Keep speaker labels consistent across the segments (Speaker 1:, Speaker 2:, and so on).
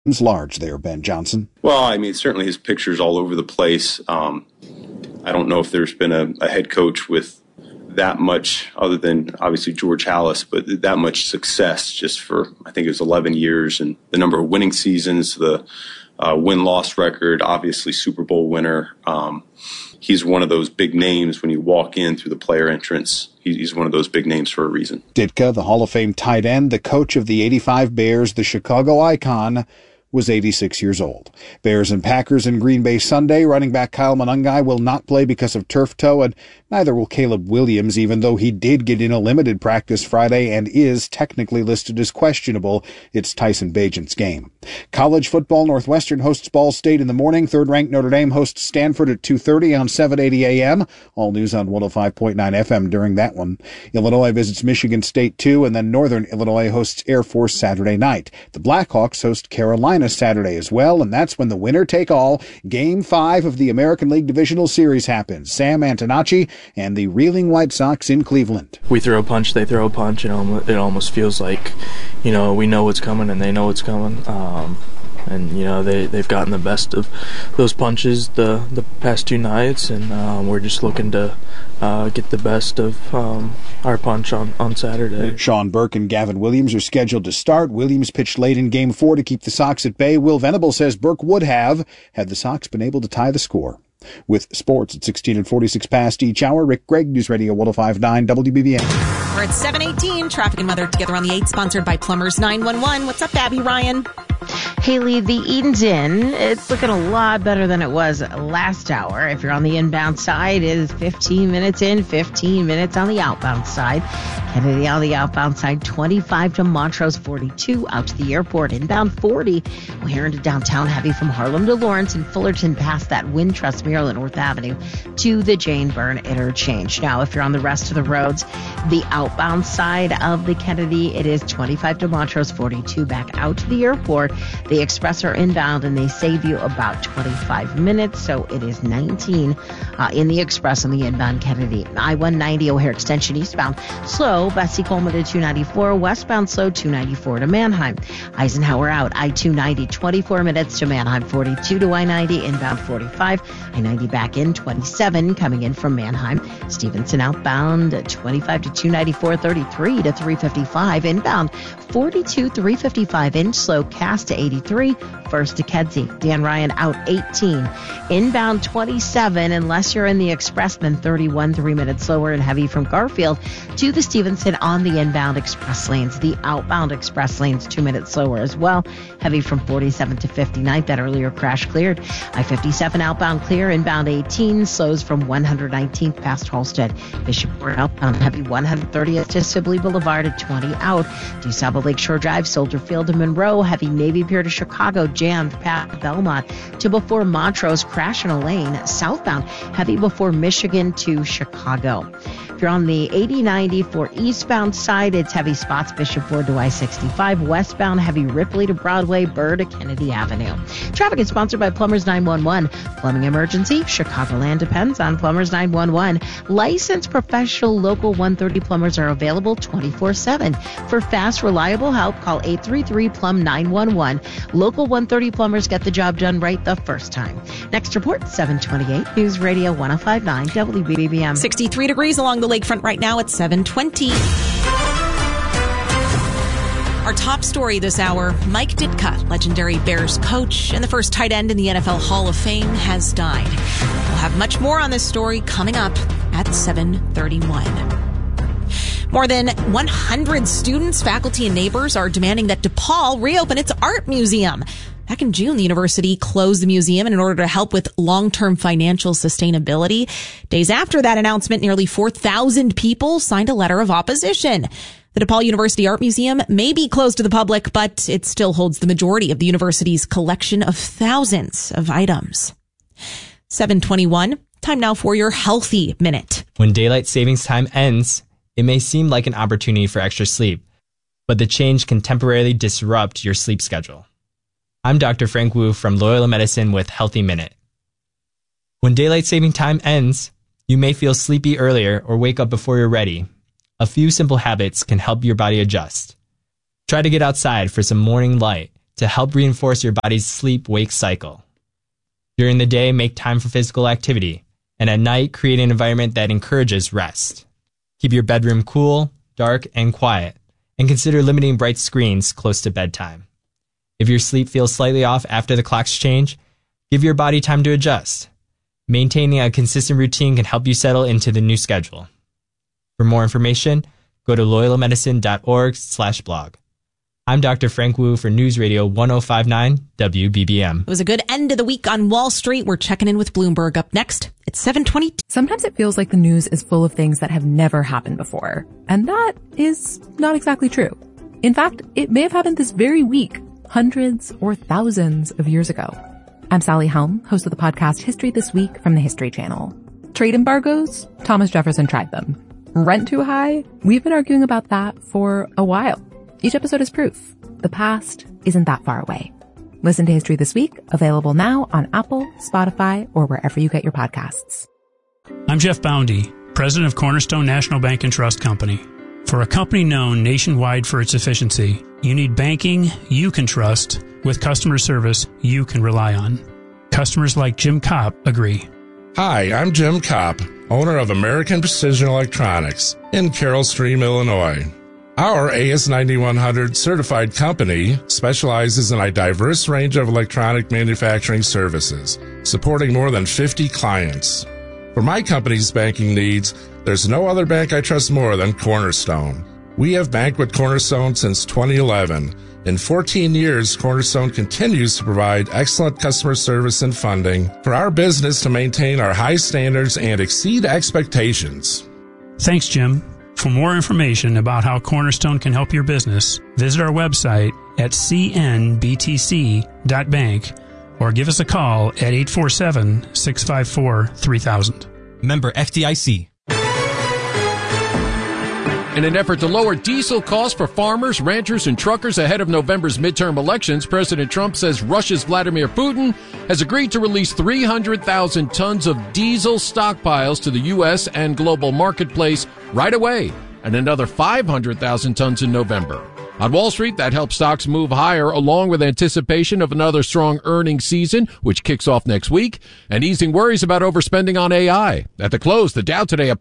Speaker 1: large there, Ben Johnson.
Speaker 2: Well, I mean, certainly his picture's all over the place. I don't know if there's been a head coach with that much, other than obviously George Halas, but that much success just for, I think it was 11 years, and the number of winning seasons, the win-loss record, obviously Super Bowl winner. He's one of those big names when you walk in through the player entrance. He's one of those big names for a reason.
Speaker 1: Ditka, the Hall of Fame tight end, the coach of the '85 Bears, the Chicago Icon, was 86 years old. Bears and Packers in Green Bay Sunday. Running back Kyle Monangai will not play because of turf toe, and neither will Caleb Williams, even though he did get in a limited practice Friday and is technically listed as questionable. It's Tyson Bagent's game. College football, Northwestern hosts Ball State in the morning. Third-ranked Notre Dame hosts Stanford at 2:30 on 780 a.m. All news on 105.9 FM during that one. Illinois visits Michigan State 2, and then Northern Illinois hosts Air Force Saturday night. The Blackhawks host Carolina Saturday as well, and that's when the winner-take-all Game 5 of the American League Divisional Series happens. Sam Antonacci and the Reeling White Sox in Cleveland.
Speaker 3: We throw a punch, they throw a punch, and it almost feels like, we know what's coming and they know what's coming. And they've gotten the best of those punches the past two nights, and we're just looking to get the best of our punch on Saturday.
Speaker 1: Sean Burke and Gavin Williams are scheduled to start. Williams pitched late in Game 4 to keep the Sox at bay. Will Venable says Burke would have had the Sox been able to tie the score. With sports at 16 and 46 past each hour, Rick Gregg, News Radio 105.9 WBBM.
Speaker 4: We're at 7:18. Traffic and weather together on the 8, sponsored by Plumbers 911. What's up, Abby Ryan?
Speaker 5: Haley, the Eden's Inn, it's looking a lot better than it was last hour. If you're on the inbound side, it is 15 minutes in, 15 minutes on the outbound side. Kennedy on the outbound side, 25 to Montrose, 42 out to the airport. Inbound 40, we're here into downtown, heavy from Harlem to Lawrence and Fullerton past that Wintrust Maryland North Avenue to the Jane Byrne interchange. Now, if you're on the rest of the roads, the outbound side of the Kennedy, it is 25 to Montrose, 42 back out to the airport. The express are inbound and they save you about 25 minutes, so it is 19 in the express on the inbound Kennedy. I-190 O'Hare Extension eastbound, slow, Bessie Coleman to 294, westbound slow, 294 to Manheim. Eisenhower out, I-290, 24 minutes to Manheim, 42 to I-90, inbound 45, I-90 back in, 27 coming in from Manheim. Stevenson outbound, 25 to 294, 33 to 355, inbound 42, 355 in, slow, Cass to 83, first to Kedzie. Dan Ryan out 18, inbound 27, unless you're in the express, then 31, 3 minutes slower and heavy from Garfield to the Stevenson on the inbound express lanes. The outbound express lanes 2 minutes slower as well, heavy from 47 to 59. That earlier crash cleared. I-57 outbound clear, inbound 18, slows from 119th past Halstead. Bishopport outbound heavy 130th to Sibley Boulevard at 20 out. DuSable Lakeshore Drive, Soldier Field to Monroe, heavy Navy Pier to Chicago, jammed past Belmont to before Montrose, crash in a lane. Southbound heavy before Michigan to Chicago. If you're on the 80-90 for eastbound side, it's heavy spots Bishopport to I-65, westbound heavy Ripley to Broadway, Burr to Kennedy Avenue. Traffic is sponsored by Plumbers 911. Plumbing emergency, Chicagoland depends on Plumbers 911. Licensed professional local 130 plumbers are available 24/7. For fast, reliable help, call 833-PLUM-911. Local 130 plumbers get the job done right the first time. Next report, 728 News Radio 105.9 WBBM.
Speaker 4: 63 degrees along the lakefront right now at 7:20. Our top story this hour, Mike Ditka, legendary Bears coach and the first tight end in the NFL Hall of Fame, has died. We'll have much more on this story coming up at 7:31. More than 100 students, faculty, and neighbors are demanding that DePaul reopen its art museum. Back in June, the university closed the museum in order to help with long-term financial sustainability. Days after that announcement, nearly 4,000 people signed a letter of opposition. The DePaul University Art Museum may be closed to the public, but it still holds the majority of the university's collection of thousands of items. 7:21. Time now for your Healthy Minute.
Speaker 6: When daylight savings time ends, it may seem like an opportunity for extra sleep, but the change can temporarily disrupt your sleep schedule. I'm Dr. Frank Wu from Loyola Medicine with Healthy Minute. When daylight saving time ends, you may feel sleepy earlier or wake up before you're ready. A few simple habits can help your body adjust. Try to get outside for some morning light to help reinforce your body's sleep-wake cycle. During the day, make time for physical activity, and at night, create an environment that encourages rest. Keep your bedroom cool, dark, and quiet, and consider limiting bright screens close to bedtime. If your sleep feels slightly off after the clocks change, give your body time to adjust. Maintaining a consistent routine can help you settle into the new schedule. For more information, go to loyolamedicine.org/blog. I'm Dr. Frank Wu for News Radio 1059 WBBM.
Speaker 4: It was a good end of the week on Wall Street. We're checking in with Bloomberg up next. It's 7:22.
Speaker 7: Sometimes it feels like the news is full of things that have never happened before. And that is not exactly true. In fact, it may have happened this very week, hundreds or thousands of years ago. I'm Sally Helm, host of the podcast History This Week from the History Channel. Trade embargoes? Thomas Jefferson tried them. Rent too high? We've been arguing about that for a while. Each episode is proof. The past isn't that far away. Listen to History This Week, available now on Apple, Spotify, or wherever you get your podcasts.
Speaker 8: I'm Jeff Boundy, president of Cornerstone National Bank and Trust Company. For a company known nationwide for its efficiency, you need banking you can trust with customer service you can rely on. Customers like Jim Kopp agree.
Speaker 9: Hi, I'm Jim Kopp, owner of American Precision Electronics in Carroll Stream, Illinois. Our AS9100 certified company specializes in a diverse range of electronic manufacturing services, supporting more than 50 clients. For my company's banking needs, there's no other bank I trust more than Cornerstone. We have banked with Cornerstone since 2011. In 14 years, Cornerstone continues to provide excellent customer service and funding for our business to maintain our high standards and exceed expectations.
Speaker 8: Thanks, Jim. For more information about how Cornerstone can help your business, visit our website at cnbtc.bank or give us a call at 847-654-3000.
Speaker 10: Member FDIC.
Speaker 11: In an effort to lower diesel costs for farmers, ranchers, and truckers ahead of November's midterm elections, President Trump says Russia's Vladimir Putin has agreed to release 300,000 tons of diesel stockpiles to the U.S. and global marketplace right away, and another 500,000 tons in November. On Wall Street, that helps stocks move higher, along with anticipation of another strong earnings season, which kicks off next week, and easing worries about overspending on AI. At the close, the Dow today up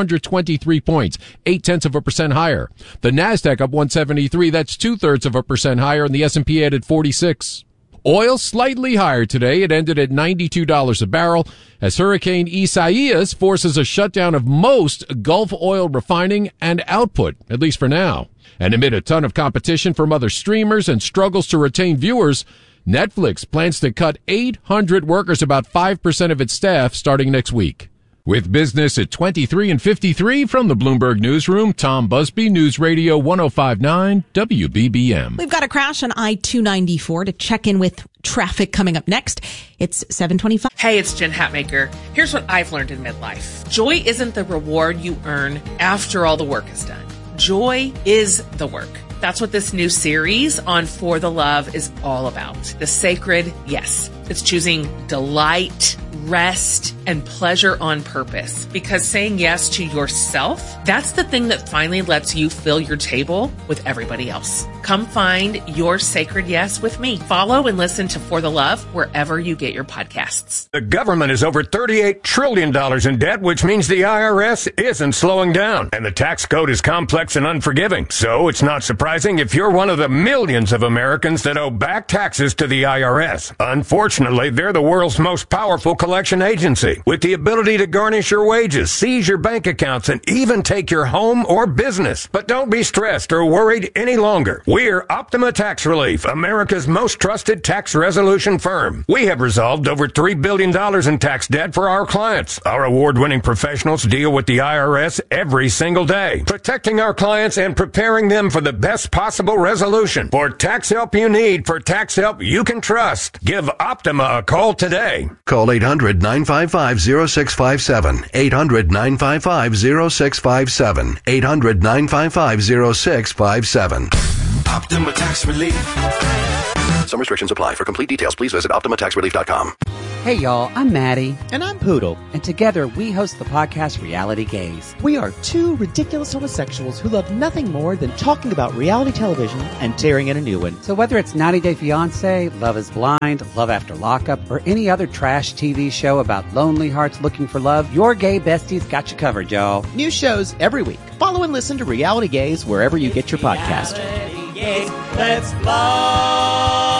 Speaker 11: 423 points, 0.8% higher. The Nasdaq up 173, that's 0.2% higher, and the S&P added 46. Oil slightly higher today. It ended at $92 a barrel as Hurricane Isaias forces a shutdown of most Gulf oil refining and output, at least for now. And amid a ton of competition from other streamers and struggles to retain viewers, Netflix plans to cut 800 workers, about 5% of its staff, starting next week. With business at 23 and 53 from the Bloomberg Newsroom, Tom Busby, News Radio 1059 WBBM.
Speaker 4: We've got a crash on I-294 to check in with traffic coming up next. It's 7:25.
Speaker 12: Hey, it's Jen Hatmaker. Here's what I've learned in midlife. Joy isn't the reward you earn after all the work is done. Joy is the work. That's what this new series on For the Love is all about. The sacred yes. It's choosing delight, rest, and pleasure on purpose. Because saying yes to yourself, that's the thing that finally lets you fill your table with everybody else. Come find your sacred yes with me. Follow and listen to For the Love wherever you get your podcasts.
Speaker 13: The government is over $38 trillion in debt, which means the IRS isn't slowing down. And the tax code is complex and unforgiving. So it's not surprising if you're one of the millions of Americans that owe back taxes to the IRS. Unfortunately, they're the world's most powerful collection agency, with the ability to garnish your wages, seize your bank accounts, and even take your home or business. But don't be stressed or worried any longer. We're Optima Tax Relief, America's most trusted tax resolution firm. We have resolved over $3 billion in tax debt for our clients. Our award-winning professionals deal with the IRS every single day, protecting our clients and preparing them for the best possible resolution. For tax help you need, for tax help you can trust, give Optima a call today.
Speaker 14: Call 800-955-0657. 800-955-0657. 800-955-0657.
Speaker 15: Optima Tax Relief.
Speaker 14: Some restrictions apply. For complete details, please visit OptimaTaxRelief.com.
Speaker 10: Hey y'all, I'm Maddie.
Speaker 15: And I'm Poodle.
Speaker 10: And together we host the podcast Reality Gaze.
Speaker 15: We are two ridiculous homosexuals who love nothing more than talking about reality television and tearing in a new one.
Speaker 10: So whether it's 90 Day Fiancé, Love is Blind, Love After Lockup, or any other trash TV show about lonely hearts looking for love, your gay besties got you covered, y'all.
Speaker 15: New shows every week. Follow and listen to Reality Gaze wherever you get your podcast.
Speaker 16: Reality Gaze, let's love.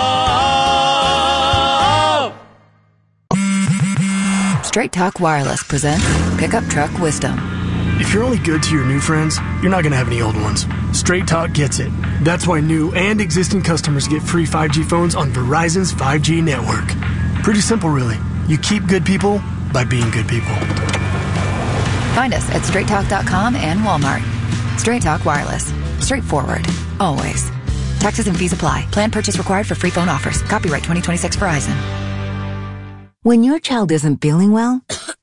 Speaker 17: Straight Talk Wireless presents Pickup Truck Wisdom.
Speaker 18: If you're only good to your new friends, you're not going to have any old ones. Straight Talk gets it. That's why new and existing customers get free 5G phones on Verizon's 5G network. Pretty simple, really. You keep good people by being good people.
Speaker 17: Find us at straighttalk.com and Walmart. Straight Talk Wireless. Straightforward. Always. Taxes and fees apply. Plan purchase required for free phone offers. Copyright 2026 Verizon.
Speaker 19: When your child isn't feeling well,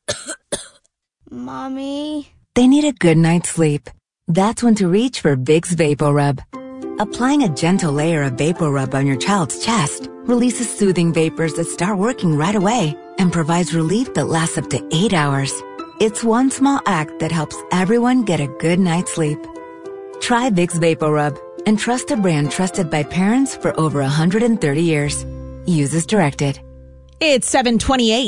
Speaker 20: Mommy,
Speaker 19: they need a good night's sleep. That's when to reach for Vicks VapoRub. Applying a gentle layer of VapoRub on your child's chest releases soothing vapors that start working right away and provides relief that lasts up to 8 hours. It's one small act that helps everyone get a good night's sleep. Try Vicks VapoRub and trust a brand trusted by parents for over 130 years. Use as directed.
Speaker 4: It's 7:28.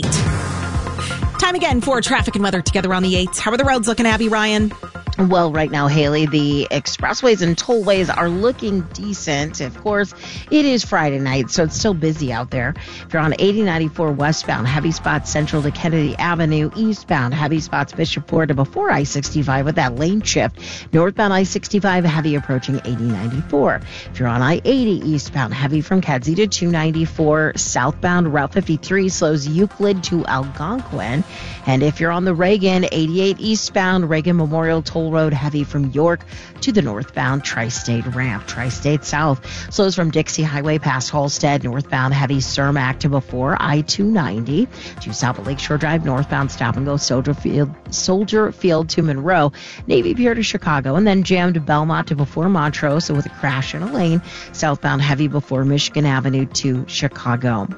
Speaker 4: Time again for traffic and weather together on the 8s. How are the roads looking, Abby Ryan?
Speaker 5: Well, right now, Haley, the expressways and tollways are looking decent. Of course, it is Friday night, so it's still busy out there. If you're on 8094 westbound, heavy spots central to Kennedy Avenue, eastbound, heavy spots Bishop Ford to before I-65 with that lane shift. Northbound I-65, heavy approaching 8094. If you're on I-80 eastbound, heavy from Kedzie to 294. Southbound, Route 53 slows Euclid to Algonquin. And if you're on the Reagan, 88 eastbound, Reagan Memorial Toll Road, heavy from York to the northbound Tri-State ramp. Tri-State south slows from Dixie Highway past Halstead, northbound heavy Cermak to before I-290. To south of Lakeshore Drive, northbound stop and go Soldier Field to Monroe, Navy Pier to Chicago, and then jammed Belmont to before Montrose with a crash in a lane. Southbound heavy before Michigan Avenue to Chicago.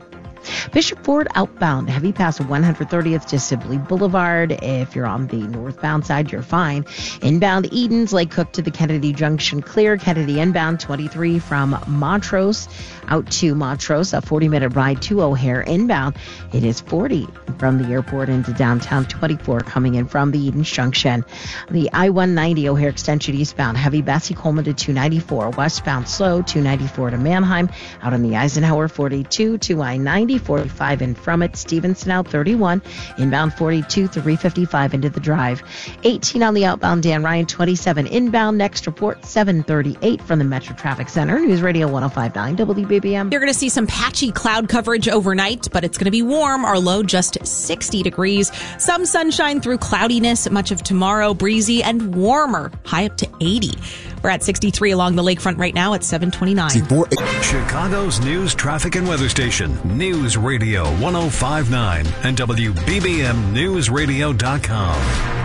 Speaker 5: Bishop Ford outbound, heavy past 130th to Sibley Boulevard. If you're on the northbound side, you're fine. Inbound Edens, Lake Cook to the Kennedy Junction clear. Kennedy inbound 23 from Montrose out to Montrose, a 40-minute ride to O'Hare. Inbound, it is 40 from the airport into downtown, 24 coming in from the Edens Junction. The I-190 O'Hare Extension eastbound, heavy Bessie Coleman to 294. Westbound slow, 294 to Manheim. Out on the Eisenhower, 42 to I-90. 45 in from it. Stevenson out 31. Inbound 42, 355 into the drive. 18 on the outbound Dan Ryan, 27 inbound. Next report, 738 from the Metro Traffic Center. News Radio 105.9 WBBM.
Speaker 4: You're going to see some patchy cloud coverage overnight, but it's going to be warm. Our low just 60 degrees. Some sunshine through cloudiness much of tomorrow. Breezy and warmer. High up to 80. We're at 63 along the lakefront right now at 729.
Speaker 21: Chicago's news, traffic, and weather station. News Radio 105.9 and WBBMNewsRadio.com.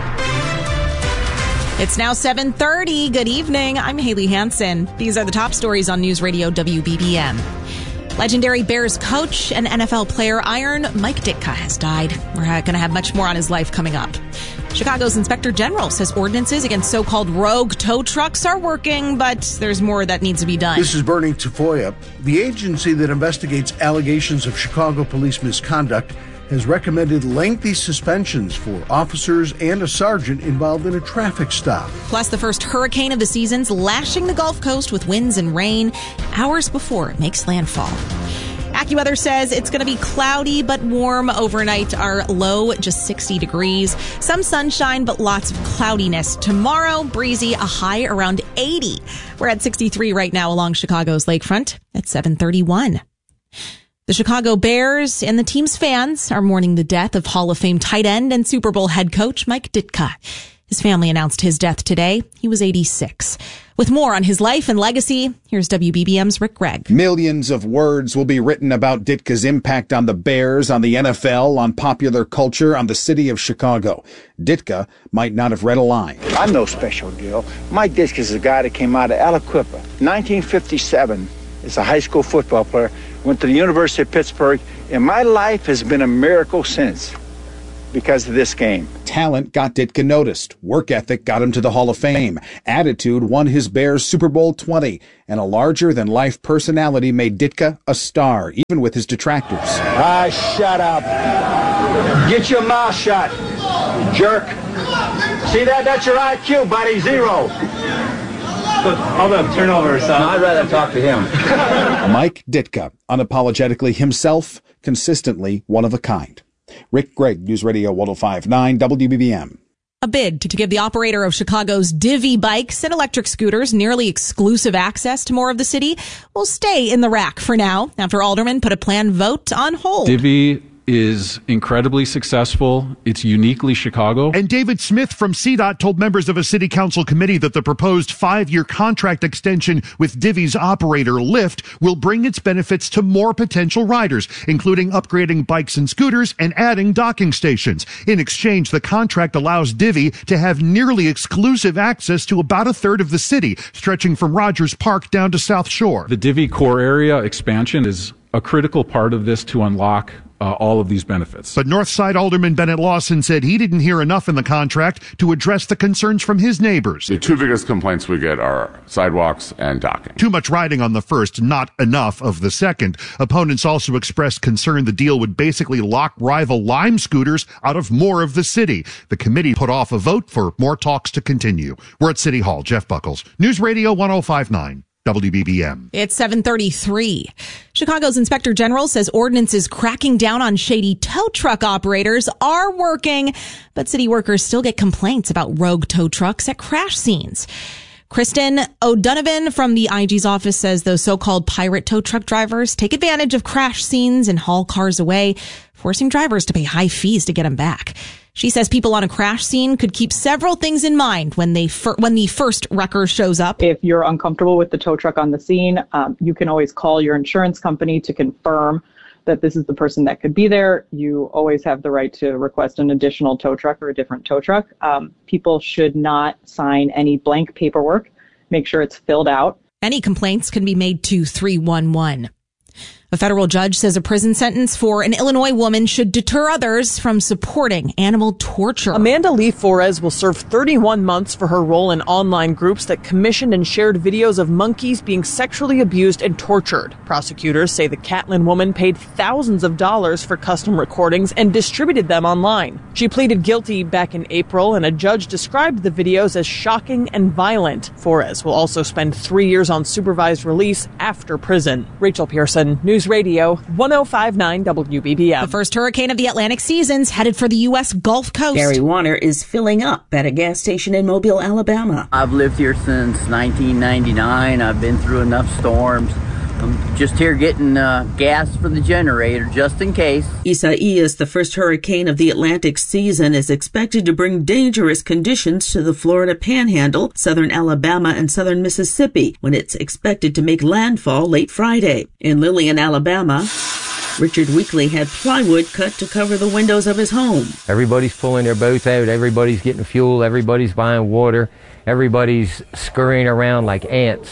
Speaker 4: It's now 7:30. Good evening. I'm Haley Hansen. These are the top stories on News Radio WBBM. Legendary Bears coach and NFL player Iron Mike Ditka has died. We're going to have much more on his life coming up. Chicago's Inspector General says ordinances against so-called rogue tow trucks are working, but there's more that needs to be done.
Speaker 22: This is Bernie Tafoya. The agency that investigates allegations of Chicago police misconduct has recommended lengthy suspensions for officers and a sergeant involved in a traffic stop.
Speaker 4: Plus, the first hurricane of the season's lashing the Gulf Coast with winds and rain hours before it makes landfall. AccuWeather says it's going to be cloudy but warm overnight. Our low just 60 degrees. Some sunshine but lots of cloudiness. Tomorrow, breezy, a high around 80. We're at 63 right now along Chicago's lakefront at 731. The Chicago Bears and the team's fans are mourning the death of Hall of Fame tight end and Super Bowl head coach Mike Ditka. His family announced his death today. He was 86. With more on his life and legacy, here's WBBM's Rick Gregg.
Speaker 1: Millions of words will be written about Ditka's impact on the Bears, on the NFL, on popular culture, on the city of Chicago. Ditka might not have read a line.
Speaker 23: I'm no special deal. Mike Ditka is a guy that came out of Aliquippa, 1957, as a high school football player. went to the University of Pittsburgh, and my life has been a miracle since because of this game.
Speaker 1: Talent got Ditka noticed. Work ethic got him to the Hall of Fame. Attitude won his Bears Super Bowl 20. And a larger-than-life personality made Ditka a star, even with his detractors.
Speaker 23: Shut up. Get your mouth shut, jerk. See that? That's your IQ, buddy. 0.
Speaker 2: Hold up. Turn over, son.
Speaker 23: No, I'd rather talk to him.
Speaker 1: Mike Ditka, unapologetically himself, consistently one of a kind. Rick Gregg, News Radio 105.9 WBBM.
Speaker 4: A bid to give the operator of Chicago's Divvy bikes and electric scooters nearly exclusive access to more of the city will stay in the rack for now after aldermen put a planned vote on hold.
Speaker 3: Divvy is incredibly successful. It's uniquely Chicago.
Speaker 20: And David Smith from CDOT told members of a city council committee that the proposed 5-year contract extension with Divvy's operator, Lyft, will bring its benefits to more potential riders, including upgrading bikes and scooters and adding docking stations. In exchange, the contract allows Divvy to have nearly exclusive access to about a third of the city, stretching from Rogers Park down to South Shore.
Speaker 3: The Divvy core area expansion is a critical part of this to unlock all of these benefits.
Speaker 20: But Northside Alderman Bennett Lawson said he didn't hear enough in the contract to address the concerns from his neighbors.
Speaker 24: The two biggest complaints we get are sidewalks and docking.
Speaker 20: Too much riding on the first, not enough of the second. Opponents also expressed concern the deal would basically lock rival Lime scooters out of more of the city. The committee put off a vote for more talks to continue. We're at City Hall. Jeff Buckles, News Radio 105.9. WBBM.
Speaker 4: It's 7:33. Chicago's Inspector General says ordinances cracking down on shady tow truck operators are working, but city workers still get complaints about rogue tow trucks at crash scenes. Kristen O'Donovan from the IG's office says those so-called pirate tow truck drivers take advantage of crash scenes and haul cars away, forcing drivers to pay high fees to get them back. She says people on a crash scene could keep several things in mind when the first wrecker shows up.
Speaker 25: If you're uncomfortable with the tow truck on the scene, you can always call your insurance company to confirm that this is the person that could be there. You always have the right to request an additional tow truck or a different tow truck. People should not sign any blank paperwork. Make sure it's filled out.
Speaker 4: Any complaints can be made to 311. A federal judge says a prison sentence for an Illinois woman should deter others from supporting animal torture.
Speaker 26: Amanda Lee Flores will serve 31 months for her role in online groups that commissioned and shared videos of monkeys being sexually abused and tortured. Prosecutors say the Catlin woman paid thousands of dollars for custom recordings and distributed them online. She pleaded guilty back in April, and a judge described the videos as shocking and violent. Flores will also spend 3 years on supervised release after prison. Rachel Pearson, News Radio 105.9 WBBM.
Speaker 4: The first hurricane of the Atlantic season's headed for the U.S. Gulf Coast.
Speaker 27: Gary Warner is filling up at a gas station in Mobile, Alabama.
Speaker 28: I've lived here since 1999. I've been through enough storms. I'm just here getting gas for the generator, just in case.
Speaker 27: Isaias, the first hurricane of the Atlantic season, is expected to bring dangerous conditions to the Florida Panhandle, southern Alabama, and southern Mississippi, when it's expected to make landfall late Friday. In Lillian, Alabama, Richard Weekly had plywood cut to cover the windows of his home.
Speaker 29: Everybody's pulling their boats out. Everybody's getting fuel. Everybody's buying water. Everybody's scurrying around like ants,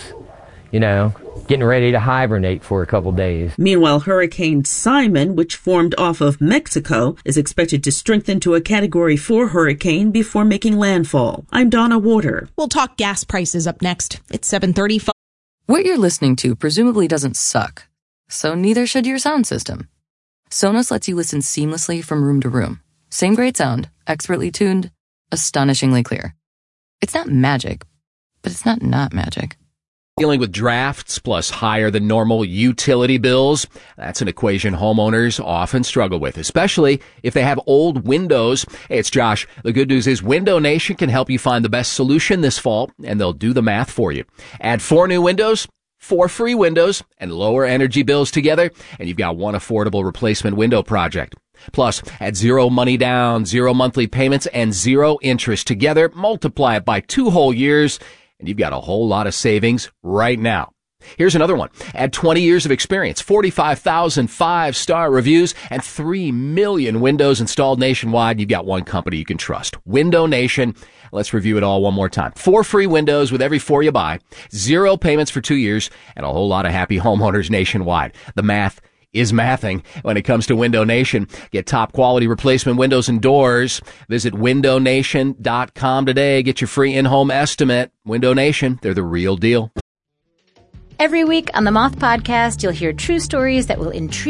Speaker 29: getting ready to hibernate for a couple days.
Speaker 27: Meanwhile, Hurricane Simon, which formed off of Mexico, is expected to strengthen to a Category 4 hurricane before making landfall. I'm Donna Water.
Speaker 4: We'll talk gas prices up next. It's 7:35.
Speaker 30: What you're listening to presumably doesn't suck, so neither should your sound system. Sonos lets you listen seamlessly from room to room. Same great sound, expertly tuned, astonishingly clear. It's not magic, but it's not magic.
Speaker 11: Dealing with drafts plus higher than normal utility bills, that's an equation homeowners often struggle with, especially if they have old windows. Hey, it's Josh. The good news is Window Nation can help you find the best solution this fall, and they'll do the math for you. Add 4 new windows, 4 free windows, and lower energy bills together, and you've got one affordable replacement window project. Plus, add 0 money down, 0 monthly payments, and 0 interest together. Multiply it by 2 whole years, and you've got a whole lot of savings right now. Here's another one. Add 20 years of experience, 45,000 5-star reviews, and 3 million windows installed nationwide. You've got one company you can trust. Window Nation. Let's review it all one more time. 4 free windows with every 4 you buy, 0 payments for 2 years, and a whole lot of happy homeowners nationwide. The math
Speaker 6: is mathing when it comes to Window Nation. Get top quality replacement windows and doors. Visit windownation.com today. Get your free in-home estimate. Window Nation, they're the real deal.
Speaker 7: Every week on the Moth Podcast, you'll hear true stories that will intrigue